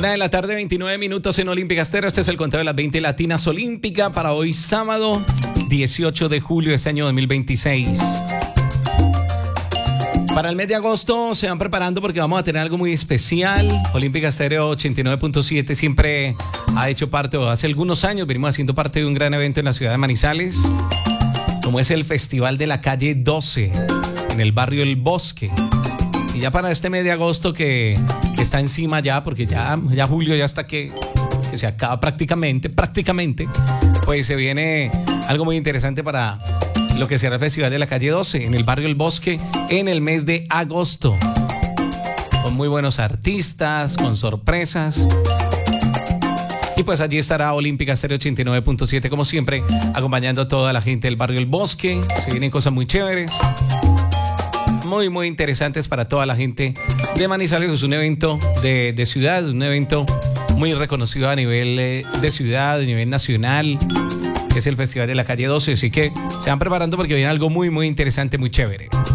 1:00 PM, 29 minutos en Olímpica Estéreo. Este es el conteo de las 20 latinas olímpica para hoy sábado 18 de julio de este año 2026. Para el mes de agosto se van preparando porque vamos a tener algo muy especial. Olímpica Estéreo 89.7 siempre ha hecho parte, o hace algunos años venimos haciendo parte de un gran evento en la ciudad de Manizales, como es el Festival de la Calle 12 en el barrio El Bosque. Y ya para este mes de agosto que está encima ya, porque ya julio ya está que se acaba prácticamente, pues se viene algo muy interesante para lo que será el Festival de la Calle 12 en el barrio El Bosque en el mes de agosto. Con muy buenos artistas, con sorpresas. Y pues allí estará Olímpica Estéreo 89.7 como siempre, acompañando a toda la gente del barrio El Bosque. Se vienen cosas muy chéveres, muy interesantes para toda la gente de Manizales. Es un evento de ciudad, un evento muy reconocido a nivel de ciudad, a nivel nacional, que es el Festival de la Calle 12. Así que se van preparando porque viene algo muy interesante, muy chévere.